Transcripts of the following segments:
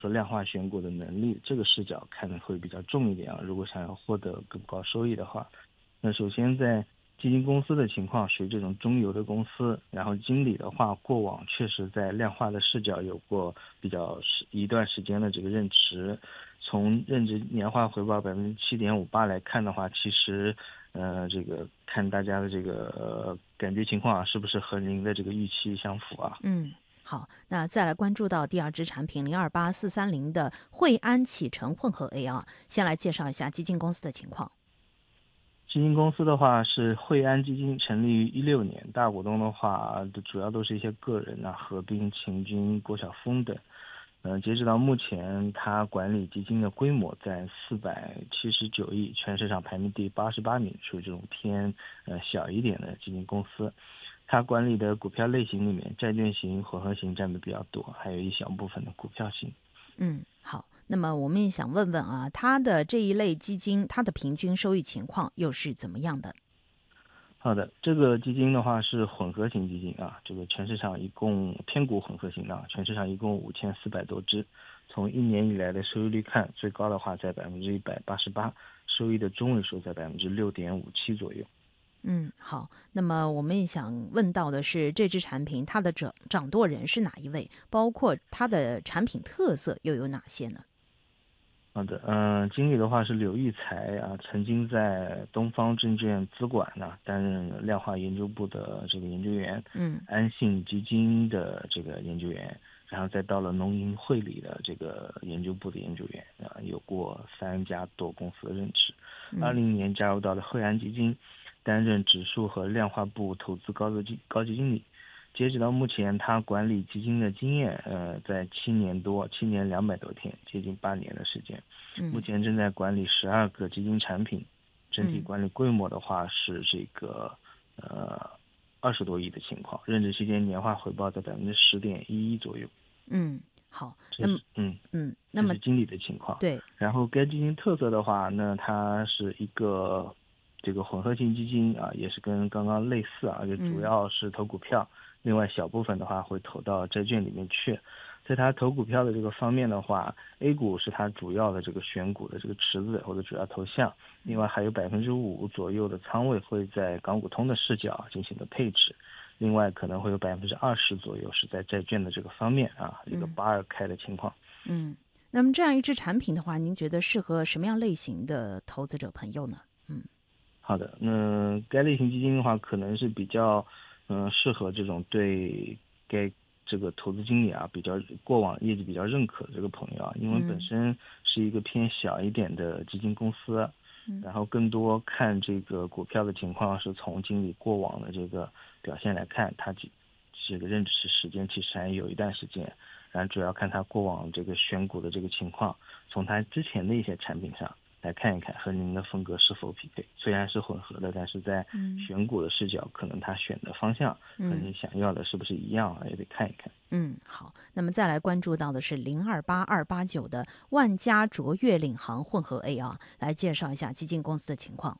和量化选股的能力，这个视角看的会比较重一点啊。如果想要获得更高收益的话，那首先在基金公司的情况属于这种中游的公司，然后经理的话，过往确实在量化的视角有过比较一段时间的这个任职，从任职年化回报7.58%来看的话，其实这个看大家的这个感觉情况啊，是不是和您的这个预期相符啊？ 好，那再来关注到第二支产品028430的惠安启程混合 A 啊，先来介绍一下基金公司的情况。 基金公司的话是惠安基金，成立于2016年，大股东的话主要都是一些个人啊，何冰、秦军、郭晓峰等。截止到目前，它管理基金的规模在479亿，全市场排名第88名，属于这种偏小一点的基金公司。它管理的股票类型里面，债券型、混合型占的比较多，还有一小部分的股票型。 好，那么我们也想问问啊，它的这一类基金，它的平均收益情况又是怎么样的？ 好的，这个基金的话是混合型基金啊，这个全市场一共偏股混合型的，全市场一共5400多只。从1年以来的收益率看，最高的话在188%，收益的中位数在6.57%左右。 好，那么我们也想问到的是，这支产品它的掌舵人是哪一位？包括它的产品特色又有哪些呢？ 好的，经理的话是柳义才啊，曾经在东方证券资管呢担任量化研究部的这个研究员，安信基金的这个研究员，然后再到了农银汇理的这个研究部的研究员啊，有过3家多公司的任职。20年加入到了惠安基金，担任指数和量化部投资高级经理。截止到目前，他管理基金的经验，在7年多，7年200多天，接近8年的时间。目前正在管理12个基金产品，整体管理规模的话是这个20多亿的情况。任职期间年化回报在10.11%左右。 好， 这是那么这是经理的情况。 对， 然后该基金特色的话，那它是一个这个混合型基金啊，也是跟刚刚类似啊，就主要是投股票。另外小部分的话会投到债券里面去。在它投股票的这个方面的话，A 股是它主要的这个选股的这个池子或者主要投向，另外还有5%左右的仓位会在港股通的视角进行的配置，另外可能会有20%左右是在债券的这个方面啊，一个82开的情况。 那么这样一支产品的话，您觉得适合什么样类型的投资者朋友呢？ 好的，那该类型基金的话，可能是比较适合这种对该这个投资经理啊比较过往业绩比较认可的这个朋友啊，因为本身是一个偏小一点的基金公司，然后更多看这个股票的情况是从经理过往的这个表现来看，他这个任职时间其实还有一段时间，然后主要看他过往这个选股的这个情况，从他之前的一些产品上来看一看和您的风格是否匹配。虽然是混合的，但是在选股的视角，可能他选的方向和你想要的是不是一样啊，也得看一看。 好，那么再来关注到的是028289的万家卓越领航混合 A 啊，来介绍一下基金公司的情况。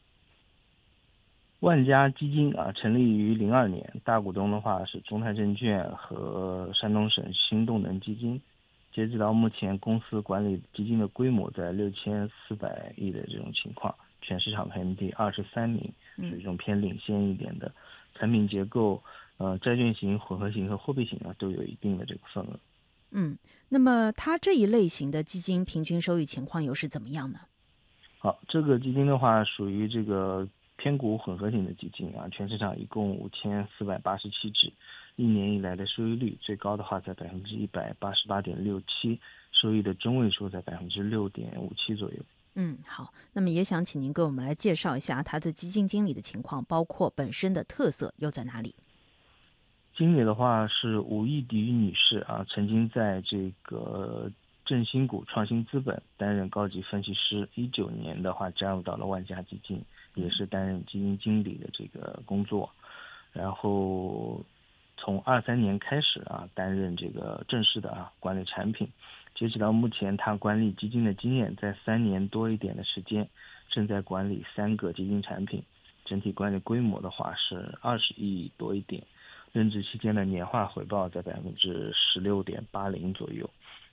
万家基金啊，成立于02年，大股东的话是中泰证券和山东省新动能基金。截止到目前，公司管理基金的规模在6400亿的这种情况，全市场排名第23名，属于这种偏领先一点的。产品结构，债券型、混合型和货币型啊，都有一定的这个份额。 那么它这一类型的基金平均收益情况又是怎么样呢？ 好，这个基金的话属于这个偏股混合型的基金啊，全市场一共5487只，1年以来的收益率最高的话在188.67%，收益的中位数在6.57%左右。 好，那么也想请您给我们来介绍一下他的基金经理的情况，包括本身的特色又在哪里？ 经理的话是吴艺迪女士啊，曾经在这个振兴股创新资本担任高级分析师，19年的话加入到了万家基金，也是担任基金经理的这个工作，然后从23年开始啊，担任这个正式的管理产品。截止到目前，他管理基金的经验在3年多一点的时间，正在管理3个基金产品，整体管理规模的话是20亿多一点。任职期间的年化回报在16.80%左右。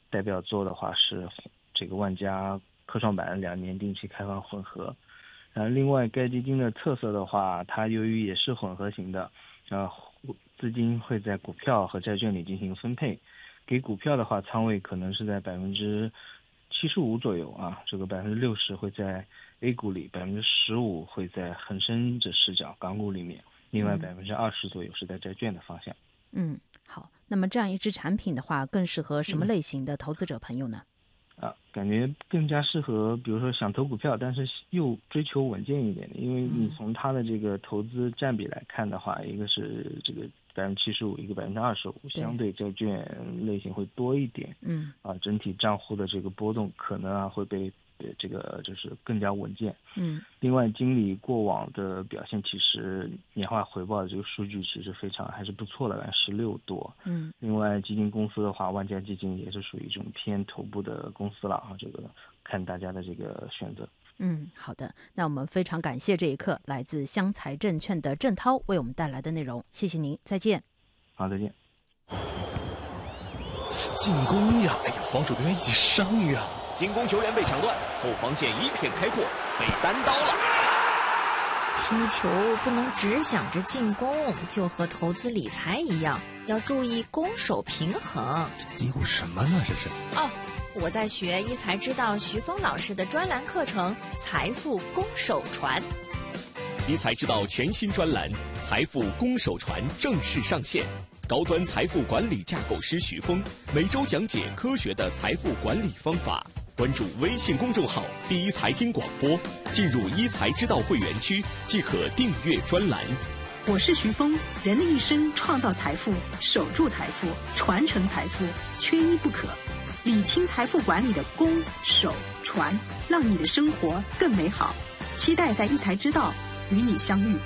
代表作的话是这个万家科创板2年定期开放混合。另外该基金的特色的话，它由于也是混合型的，资金会在股票和债券里进行分配。给股票的话，仓位可能是在75%左右啊，这个60%会在 A 股里，15%会在恒生这视角港股里面，另外20%左右是在债券的方向。 好，那么这样一支产品的话，更适合什么类型的投资者朋友呢？ 感觉更加适合，比如说想投股票，但是又追求稳健一点的，因为你从它的这个投资占比来看的话，一个是这个75%，一个25%，相对债券类型会多一点。整体账户的这个波动可能会被这个就是更加稳健。另外经理过往的表现，其实年化回报的这个数据其实还是不错的，16多。另外基金公司的话，万家基金也是属于这种偏头部的公司了啊，这个看大家的这个选择。 好的，那我们非常感谢这一刻来自湘财证券的郑涛为我们带来的内容，谢谢您，再见。 好，再见。 进攻呀！防守队员一起上呀！ 进攻球员被抢断，后防线一片开阔，被单刀了。 踢球不能只想着进攻，就和投资理财一样，要注意攻守平衡。 嘀咕什么呢？这是？ 我在学一财之道徐峰老师的专栏课程《财富攻守传》。 一财之道全新专栏《财富攻守传》正式上线。高端财富管理架构师徐峰每周讲解科学的财富管理方法。关注微信公众号“第一财经广播”，进入一财之道会员区即可订阅专栏。 我是徐峰，人的一生创造财富、守住财富、传承财富，缺一不可。理清财富管理的攻、守、传，让你的生活更美好。期待在一财之道与你相遇。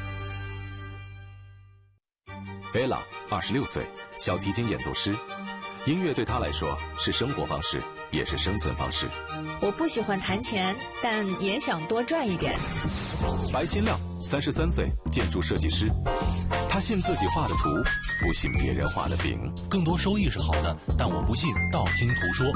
Bella 26岁，小提琴演奏师。音乐对她来说是生活方式，也是生存方式。 我不喜欢弹钱，但也想多赚一点。 白新亮33岁，建筑设计师。他信自己画的图，不信别人画的饼。 更多收益是好的，但我不信道听途说。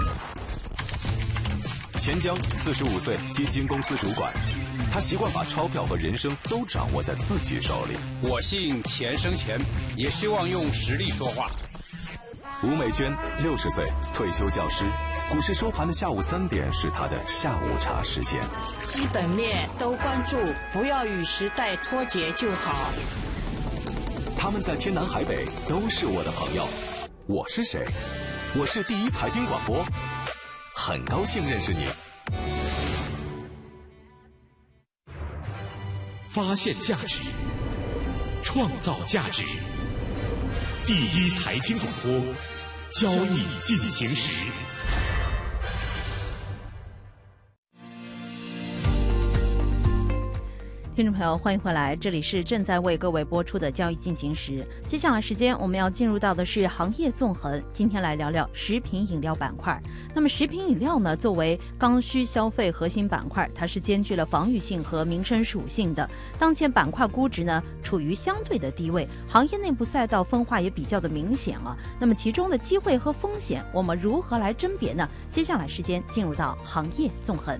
钱江45岁，基金公司主管。他习惯把钞票和人生都掌握在自己手里。 我信钱生钱，也希望用实力说话。 吴美娟60岁，退休教师。股市收盘的下午3点是他的下午茶时间。 基本面都关注，不要与时代脱节就好。 他们在天南海北都是我的朋友。我是谁？我是第一财经广播，很高兴认识你。 发现价值，创造价值。第一财经广播，交易进行时。 听众朋友，欢迎回来，这里是正在为各位播出的交易进行时。接下来时间我们要进入到的是行业纵横，今天来聊聊食品饮料板块。那么食品饮料呢，作为刚需消费核心板块，它是兼具了防御性和民生属性的。当前板块估值呢处于相对的低位，行业内部赛道分化也比较的明显了。那么其中的机会和风险，我们如何来甄别呢？接下来时间进入到行业纵横。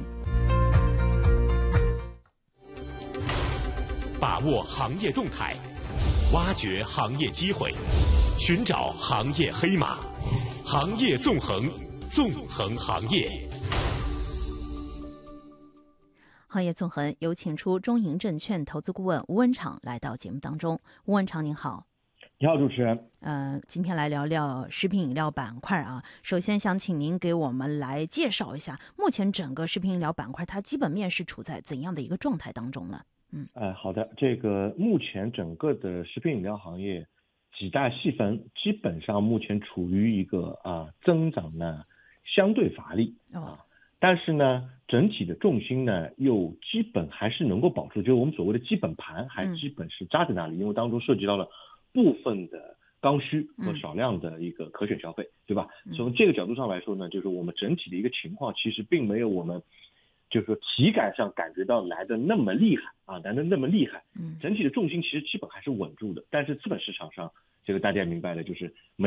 把握行业动态，挖掘行业机会，寻找行业黑马，行业纵横，纵横行业。 行业纵横有请出中银证券投资顾问吴文敞来到节目当中。吴文敞您好。 你好，主持人。 今天来聊聊食品饮料板块啊。首先想请您给我们来介绍一下，目前整个食品饮料板块它基本面是处在怎样的一个状态当中呢？ 好的，这个目前整个的食品饮料行业几大细分，基本上目前处于一个增长呢相对乏力但是呢整体的重心呢又基本还是能够保住，就是我们所谓的基本盘还基本是扎在那里，因为当中涉及到了部分的刚需和少量的一个可选消费，对吧？从这个角度上来说呢，就是我们整体的一个情况其实并没有我们就是说体感上感觉到来的那么厉害来的那么厉害，整体的重心其实基本还是稳住的。但是资本市场上这个大家也明白的，就是没